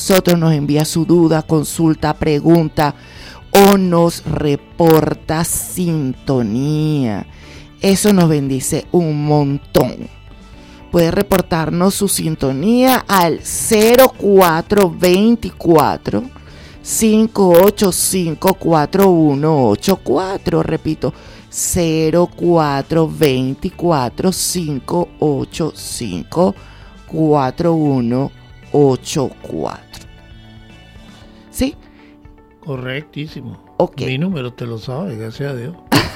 nosotros, nos envía su duda, consulta, pregunta o nos reporta sintonía. Eso nos bendice un montón. Puede reportarnos su sintonía al 0424 585 4184. Repito, 0424 585 4184. ¿Sí? Correctísimo. Okay. Mi número te lo sabes, gracias a Dios.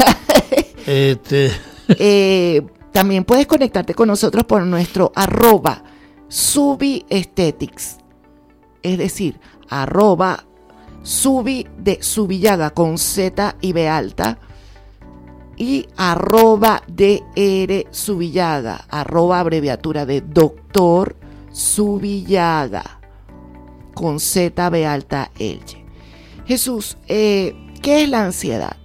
También puedes conectarte con nosotros por nuestro @SubiAesthetics. Es decir, @Subi de Subillaga con Z y B alta. Y @DR Subillaga, abreviatura de Doctor Subillaga con Z, B alta, Elche. Jesús, ¿qué es la ansiedad?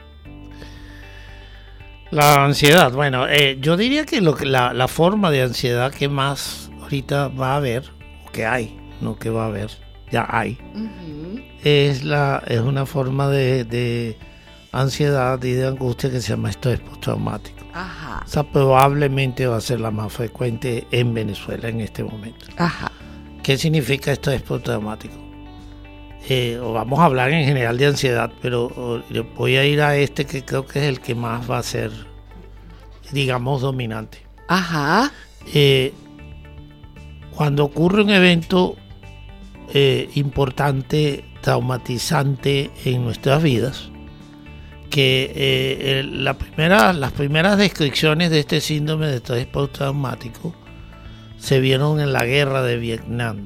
La ansiedad, bueno, yo diría que la forma de ansiedad que más ahorita va a haber, o que hay, no que va a haber, ya hay, es una forma de ansiedad y de angustia que se llama estrés postraumático. Ajá. O sea, probablemente va a ser la más frecuente en Venezuela en este momento. Ajá. ¿Qué significa estrés postraumático? Vamos a hablar en general de ansiedad, pero voy a ir a este que creo que es el que más va a ser, digamos, dominante. Ajá. Cuando ocurre un evento importante, traumatizante en nuestras vidas, que las primeras descripciones de este síndrome de estrés postraumático se vieron en la guerra de Vietnam.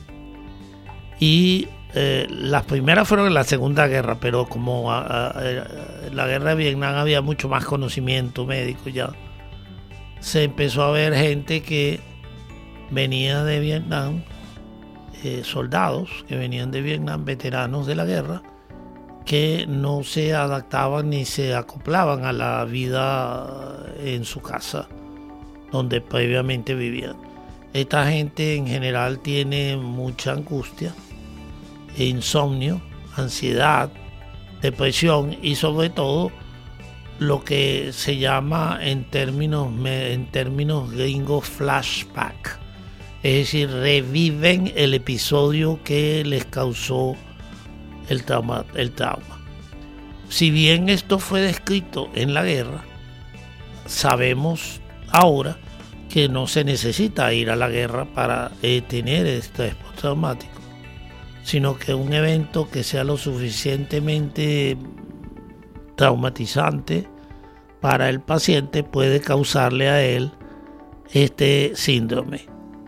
Y las primeras fueron en la Segunda Guerra, pero como en la guerra de Vietnam había mucho más conocimiento médico ya, se empezó a ver gente que venía de Vietnam, soldados que venían de Vietnam, veteranos de la guerra, que no se adaptaban ni se acoplaban a la vida en su casa, donde previamente vivían. Esta gente en general tiene mucha angustia, insomnio, ansiedad, depresión y sobre todo lo que se llama en términos gringos flashback, es decir, reviven el episodio que les causó el trauma. Si bien esto fue descrito en la guerra, sabemos ahora que no se necesita ir a la guerra para tener estrés postraumático, sino que un evento que sea lo suficientemente traumatizante para el paciente puede causarle a él este síndrome.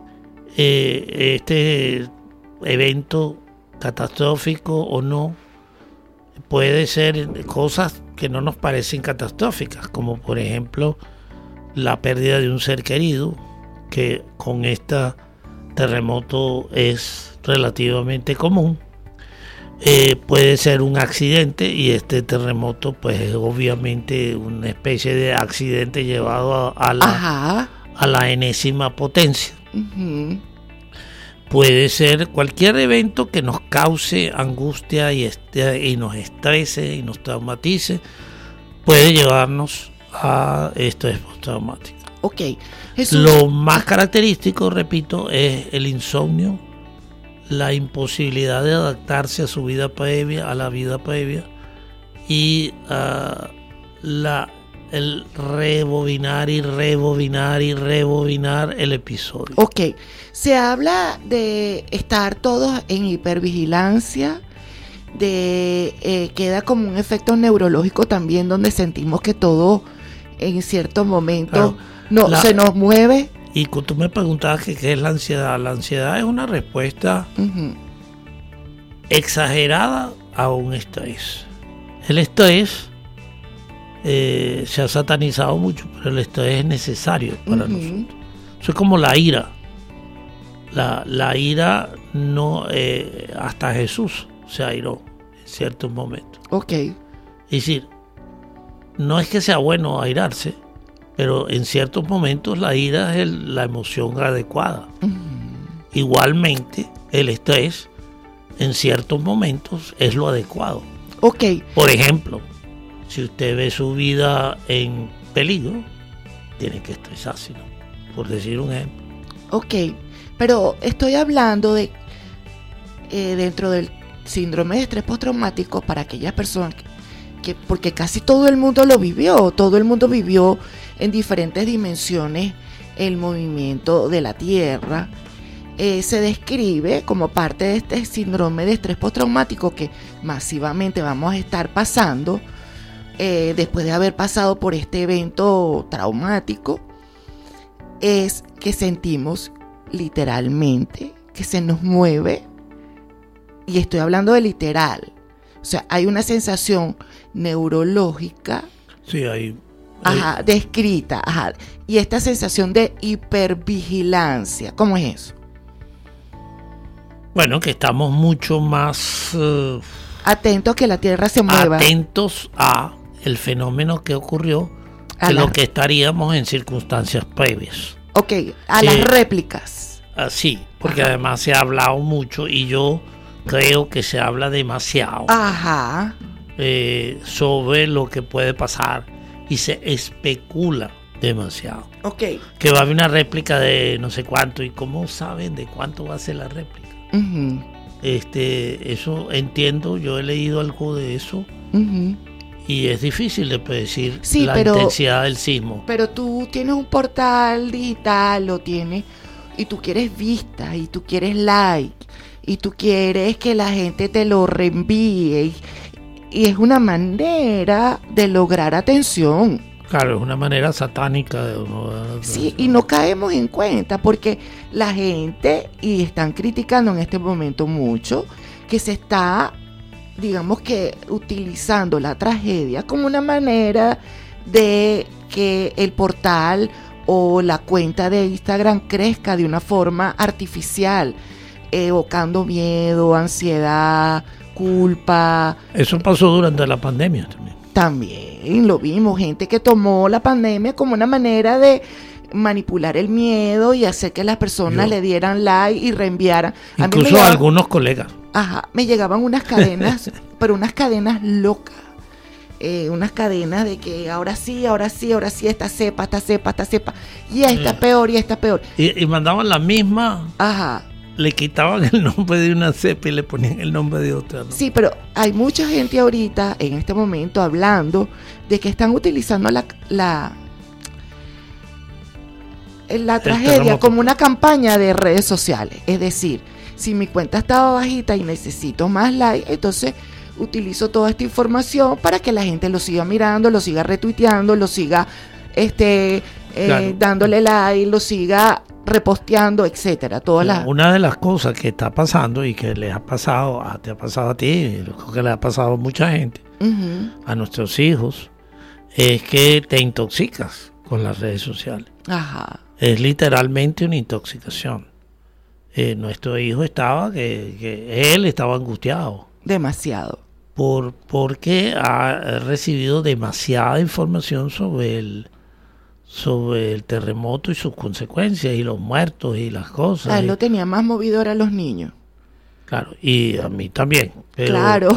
Este evento catastrófico o no, puede ser cosas que no nos parecen catastróficas, como por ejemplo la pérdida de un ser querido, que con este terremoto es relativamente común. Puede ser un accidente, y este terremoto pues es obviamente una especie de accidente llevado a la enésima potencia. Uh-huh. Puede ser cualquier evento que nos cause angustia y nos estrese y nos traumatice, puede llevarnos a estrés postraumático. Ok. Jesús. Lo más característico, repito, es el insomnio, la imposibilidad de adaptarse a su vida previa, a la vida previa, y el rebobinar y rebobinar y rebobinar el episodio. Ok, se habla de estar todos en hipervigilancia, queda como un efecto neurológico también, donde sentimos que todo en cierto momento se nos mueve. Y tú me preguntabas qué es la ansiedad. La ansiedad es una respuesta exagerada a un estrés. El estrés se ha satanizado mucho, pero el estrés es necesario para nosotros. Eso es como la ira. La ira no, hasta Jesús se airó en ciertos momentos. Ok. Es decir, no es que sea bueno airarse, pero en ciertos momentos la ira es la emoción adecuada. Igualmente, el estrés en ciertos momentos es lo adecuado. Ok. Por ejemplo, si usted ve su vida en peligro, tiene que estresarse, ¿no? Por decir un ejemplo. Ok, pero estoy hablando de dentro del síndrome de estrés postraumático para aquellas personas porque casi todo el mundo lo vivió, todo el mundo vivió en diferentes dimensiones el movimiento de la Tierra. Se describe como parte de este síndrome de estrés postraumático que masivamente vamos a estar pasando después de haber pasado por este evento traumático, es que sentimos literalmente que se nos mueve, y estoy hablando de literal, o sea, hay una sensación neurológica, sí, hay descrita, y esta sensación de hipervigilancia, ¿cómo es eso? Bueno, que estamos mucho más atentos a que la Tierra se mueva, atentos a el fenómeno que ocurrió, que lo que estaríamos en circunstancias previas. Ok, a las réplicas. Sí, porque además se ha hablado mucho y yo creo que se habla demasiado sobre lo que puede pasar y se especula demasiado. Ok. Que va a haber una réplica de no sé cuánto, y cómo saben de cuánto va a ser la réplica. Uh-huh. Eso entiendo, yo he leído algo de eso. Uh-huh. Y es difícil de predecir pero, intensidad del sismo. Pero tú tienes un portal digital, lo tienes, y tú quieres vistas, y tú quieres like, y tú quieres que la gente te lo reenvíe, y es una manera de lograr atención. Claro, es una manera satánica de uno. Sí, y no caemos en cuenta, porque la gente, y están criticando en este momento mucho, que se está, digamos que, utilizando la tragedia como una manera de que el portal o la cuenta de Instagram crezca de una forma artificial, evocando miedo, ansiedad, culpa. Eso pasó durante la pandemia también. También lo vimos, gente que tomó la pandemia como una manera de manipular el miedo y hacer que las personas le dieran like y reenviaran. Incluso algunos colegas. Me llegaban unas cadenas, pero unas cadenas locas. Unas cadenas de que ahora sí, esta cepa. Y esta peor, y esta peor. Y mandaban la misma. Le quitaban el nombre de una cepa y le ponían el nombre de otra, ¿no? Sí, pero hay mucha gente ahorita, en este momento, hablando de que están utilizando la tragedia como una campaña de redes sociales. Es decir, si mi cuenta estaba bajita y necesito más likes, entonces utilizo toda esta información para que la gente lo siga mirando, lo siga retuiteando, lo siga dándole like, lo siga reposteando, etcétera. Una de las cosas que está pasando y que les ha pasado, te ha pasado a ti, creo que le ha pasado a mucha gente, uh-huh, a nuestros hijos, es que te intoxicas con las redes sociales. Es literalmente una intoxicación. Nuestro hijo él estaba angustiado. Demasiado. Porque ha recibido demasiada información sobre el terremoto y sus consecuencias y los muertos y las cosas. Él lo tenía más movido a los niños. Claro, y a mí también. Claro.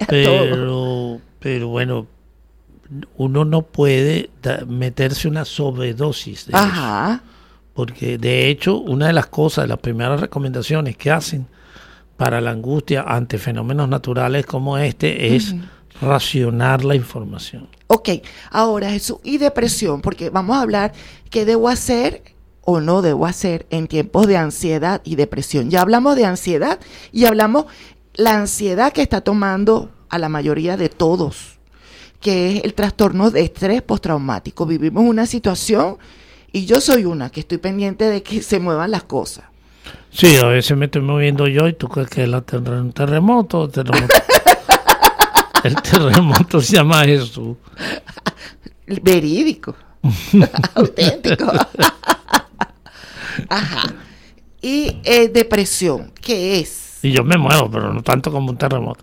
Pero bueno, uno no puede meterse una sobredosis de eso. Porque de hecho, una de las primeras recomendaciones que hacen para la angustia ante fenómenos naturales como este es racionar la información. Ok, ahora Jesús, y depresión, porque vamos a hablar qué debo hacer o no debo hacer en tiempos de ansiedad y depresión. Ya hablamos de ansiedad y hablamos la ansiedad que está tomando a la mayoría de todos, que es el trastorno de estrés postraumático. Vivimos una situación y yo soy una que estoy pendiente de que se muevan las cosas. Sí, a veces me estoy moviendo yo y tú crees que es un terremoto. El terremoto se llama Jesús. Verídico. Auténtico. Y depresión, ¿qué es? Y yo me muevo, pero no tanto como un terremoto.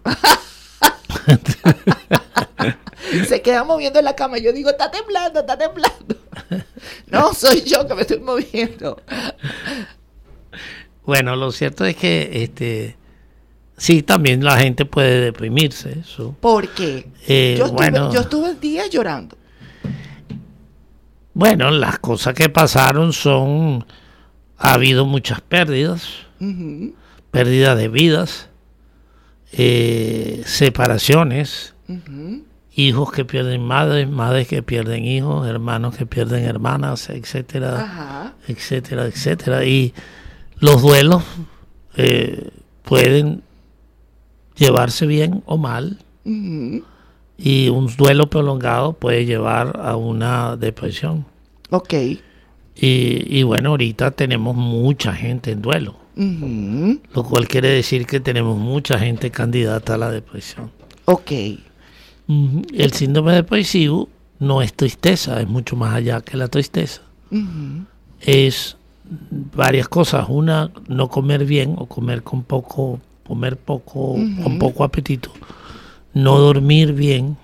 Se queda moviendo en la cama. Yo digo, está temblando. No, soy yo que me estoy moviendo. Bueno, lo cierto es que sí, también la gente puede deprimirse. Eso. ¿Por qué? Yo estuve días llorando. Bueno, las cosas que pasaron ha habido muchas pérdidas, pérdidas de vidas, separaciones, hijos que pierden madres, madres que pierden hijos, hermanos que pierden hermanas, etcétera, etcétera, etcétera. Y los duelos pueden llevarse bien o mal, y un duelo prolongado puede llevar a una depresión. Ok. Y bueno, ahorita tenemos mucha gente en duelo, lo cual quiere decir que tenemos mucha gente candidata a la depresión. Ok. El síndrome depresivo no es tristeza, es mucho más allá que la tristeza. Es varias cosas. Una, no comer bien o comer con poco con poco apetito, no dormir bien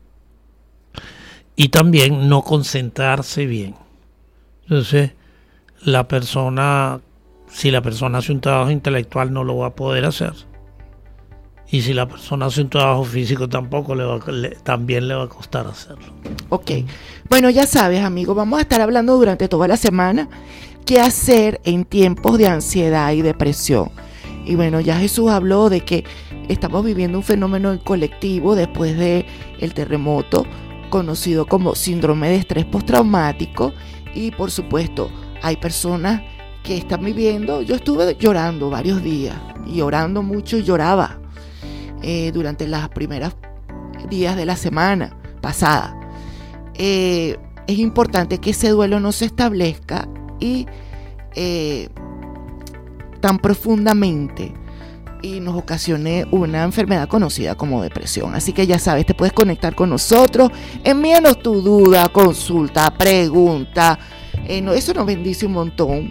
y también no concentrarse bien. Entonces, si la persona hace un trabajo intelectual no lo va a poder hacer, y si la persona hace un trabajo físico tampoco también le va a costar hacerlo. Ok, bueno, ya sabes, amigo, vamos a estar hablando durante toda la semana qué hacer en tiempos de ansiedad y depresión. Y bueno, ya Jesús habló de que estamos viviendo un fenómeno colectivo después de el terremoto, conocido como síndrome de estrés postraumático. Y por supuesto, hay personas que están viviendo. Yo estuve llorando varios días, y llorando mucho, y lloraba durante las primeras días de la semana pasada. Es importante que ese duelo no se establezca y tan profundamente y nos ocasione una enfermedad conocida como depresión. Así que ya sabes, te puedes conectar con nosotros, envíanos tu duda, consulta, pregunta. Eso nos bendice un montón.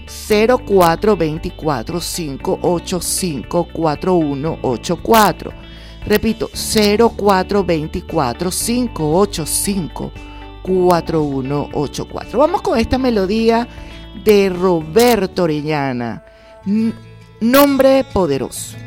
0424-585-4184. Repito, 0424-585-4184. Vamos con esta melodía de Roberto Orellana, Nombre Poderoso.